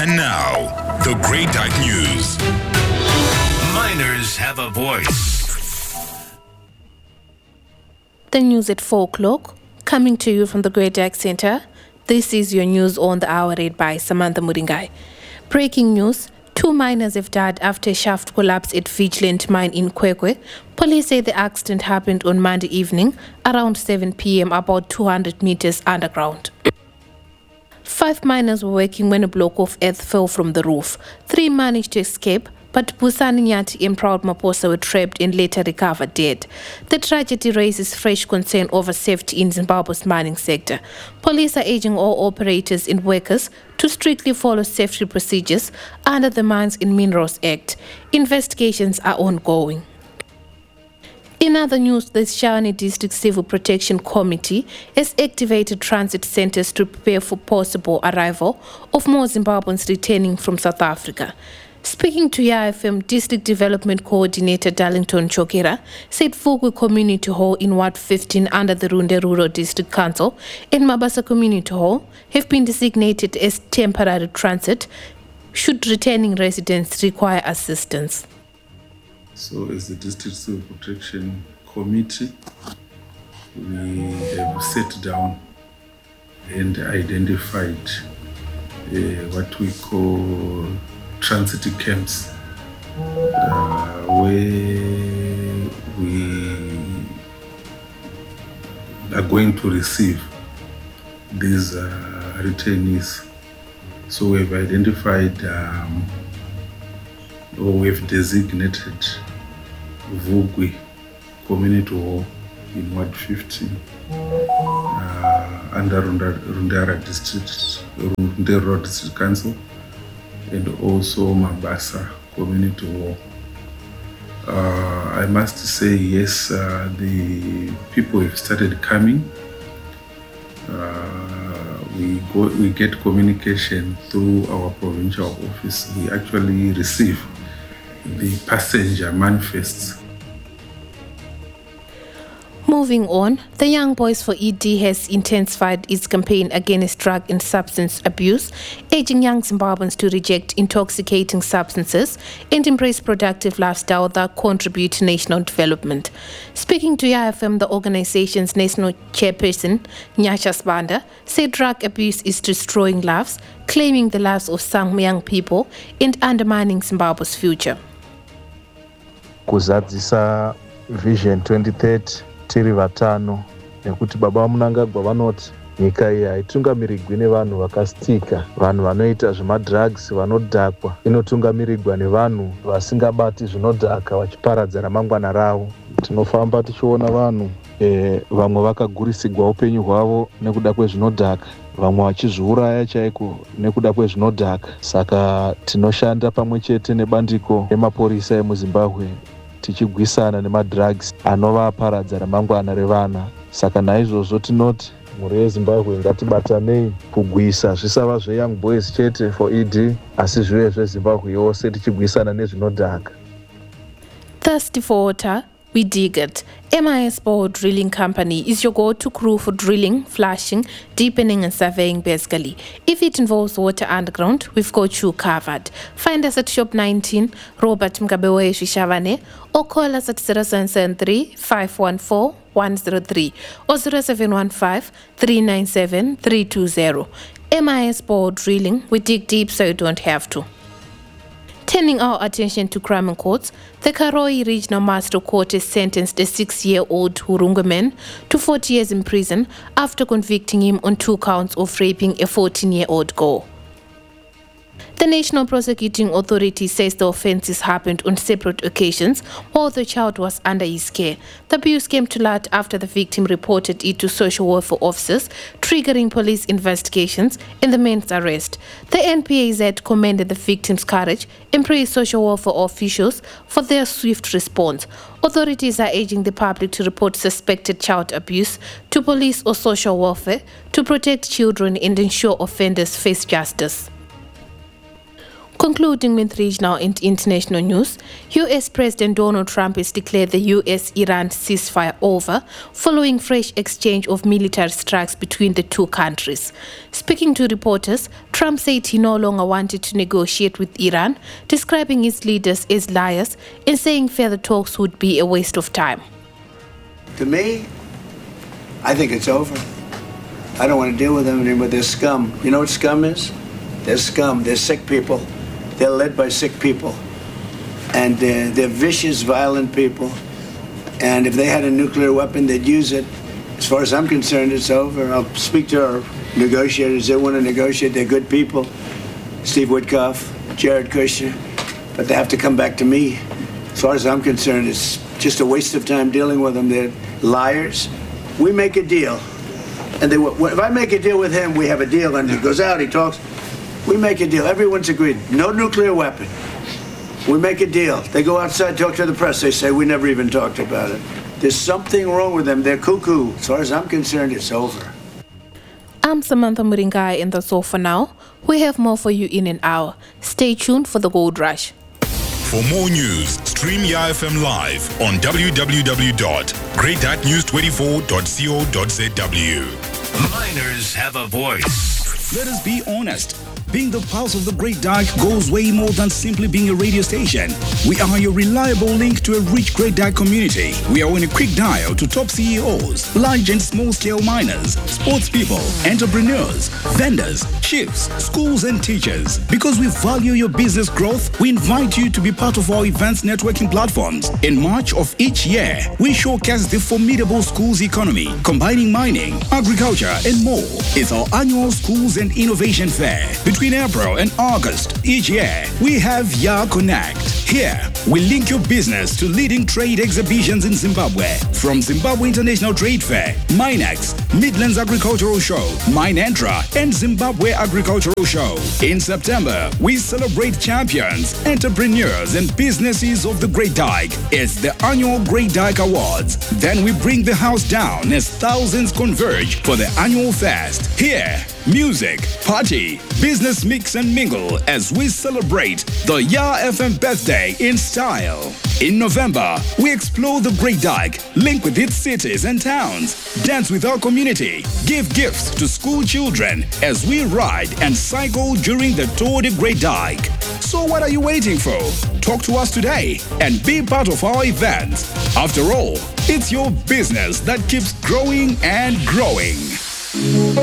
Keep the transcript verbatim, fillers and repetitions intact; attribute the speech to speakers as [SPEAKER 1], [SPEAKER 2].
[SPEAKER 1] And now, the Great Dyke News. Miners have a voice.
[SPEAKER 2] The news at four o'clock, coming to you from the Great Dyke Center. This is your news on the hour read by Samantha Muringai. Breaking news. Two miners have died after a shaft collapsed at Vigilant Mine in Kwekwe. Police say the accident happened on Monday evening around seven p m about two hundred meters underground. Five miners were working when a block of earth fell from the roof. Three managed to escape, but Busani Nyati and Proud Maposa were trapped and later recovered dead. The tragedy raises fresh concern over safety in Zimbabwe's mining sector. Police are urging all operators and workers to strictly follow safety procedures under the Mines and Minerals Act. Investigations are ongoing. In other news, the Shani District Civil Protection Committee has activated transit centers to prepare for possible arrival of more Zimbabweans returning from South Africa. Speaking to Y F M, District Development Coordinator Darlington Chokera said Fugwe Community Hall in Ward fifteen under the Runde Rural District Council and Mabasa Community Hall have been designated as temporary transit should returning residents require assistance.
[SPEAKER 3] So as the District Civil Protection Committee, we have sat down and identified uh, what we call transit camps, uh, where we are going to receive these uh, returnees. So we have identified um, or we have designated Vugwe Community Hall in Ward fifteen uh, under Rundara District, Rundera District Council, and also Mabasa Community Hall. Uh, I must say, yes, uh, the people have started coming. Uh, we go, we get communication through our provincial office. We actually receive the passenger manifests.
[SPEAKER 2] Moving on, the Young Boys for E D has intensified its campaign against drug and substance abuse, urging young Zimbabweans to reject intoxicating substances and embrace productive lifestyle that contribute to national development. Speaking to Y F M, the organization's national chairperson, Nyasha Sibanda, said drug abuse is destroying lives, claiming the lives of some young people and undermining Zimbabwe's future.
[SPEAKER 4] Kuzadzisa Vision twenty thirty tiri vatano nekuti baba vamunangagwa vanoti nyika iyi haitungamirirwi nevanhu vakasitika, vanhu vanoita zvemadrugs, vanodhakwa. Inotungamirirwa nevanhu vasingabati zvinodhaka vachiparadza ramangwana ravo. Tinofamba tichiona vanhu eh, vamwe vakagurisigwa upenyu hwavo nekuda kwezvinodhaka, vamwe vachizviuraya chaiko nekuda kwezvinodhaka. Saka tinoshanda pamwe chete nebandiko remapurisa emuZimbabwe tichigwisana nemadrugs anova paradza ramangwana revana. Saka naizvozvo tinoti mhuri yeZimbabwe ngatibatanei kugwisa zvisava zveYoung Boys chete for E D asi zvive zveZimbabwe yose tichigwisana nezvinodhaka.
[SPEAKER 2] Thirsty for water? We dig it. M I S Bore Drilling Company is your go-to crew for drilling, flashing, deepening and surveying basically. If it involves water underground, we've got you covered. Find us at Shop nineteen, Robert Mugabewe Shishavane, or call us at zero seven seven three, five one four, one zero three or zero seven one five, three nine seven, three two zero. M I S Bore Drilling, we dig deep so you don't have to. Turning our attention to crime courts, the Karoi Regional Master Court has sentenced a six-year-old Hurunga man to forty years in prison after convicting him on two counts of raping a fourteen-year-old girl. The National Prosecuting Authority says the offences happened on separate occasions while the child was under his care. The abuse came to light after the victim reported it to social welfare officers, triggering police investigations and the man's arrest. The N P A Z commended the victim's courage and praised social welfare officials for their swift response. Authorities are urging the public to report suspected child abuse to police or social welfare to protect children and ensure offenders face justice. Concluding with regional and international news, U S President Donald Trump has declared the U S-Iran ceasefire over following fresh exchange of military strikes between the two countries. Speaking to reporters, Trump said he no longer wanted to negotiate with Iran, describing its leaders as liars and saying further talks would be a waste of time.
[SPEAKER 5] To me, I think it's over. I don't want to deal with them anymore. They're scum. You know what scum is? They're scum. They're sick people. They're led by sick people. And uh, they're vicious, violent people. And if they had a nuclear weapon, they'd use it. As far as I'm concerned, it's over. I'll speak to our negotiators. They want to negotiate. They're good people. Steve Witkoff, Jared Kushner. But they have to come back to me. As far as I'm concerned, it's just a waste of time dealing with them. They're liars. We make a deal. And they, if I make a deal with him, we have a deal. And he goes out, he talks. We make a deal. Everyone's agreed. No nuclear weapon. We make a deal. They go outside, talk to the press. They say, we never even talked about it. There's something wrong with them. They're cuckoo. As far as I'm concerned, it's over.
[SPEAKER 2] I'm Samantha Muringai, and that's all for now. We have more for you in an hour. Stay tuned for the Gold Rush.
[SPEAKER 1] For more news, stream Y A F M live on w w w dot great dot news twenty-four dot co dot z w. Miners have a voice.
[SPEAKER 6] Let us be honest. Being the pulse of the Great Dyke goes way more than simply being a radio station. We are your reliable link to a rich Great Dyke community. We are on a quick dial to top C E Os, large and small-scale miners, sports people, entrepreneurs, vendors, chiefs, schools and teachers. Because we value your business growth, we invite you to be part of our events networking platforms. In March of each year, we showcase the formidable schools economy, combining mining, agriculture and more. It's our annual Schools and Innovation Fair. Between April and August each year, we have Y A Connect. Here, we link your business to leading trade exhibitions in Zimbabwe. From Zimbabwe International Trade Fair, Minex, Midlands Agricultural Show, Minentra, and Zimbabwe Agricultural Show. In September, we celebrate champions, entrepreneurs, and businesses of the Great Dyke. It's the annual Great Dyke Awards. Then we bring the house down as thousands converge for the annual fest. Here, music, party, business mix and mingle as we celebrate the Y A F M birthday in style. In November, we explore the Great Dyke, link with its cities and towns, dance with our community, give gifts to school children as we ride and cycle during the Tour de Great Dyke. So what are you waiting for? Talk to us today and be part of our events. After all, it's your business that keeps growing and growing.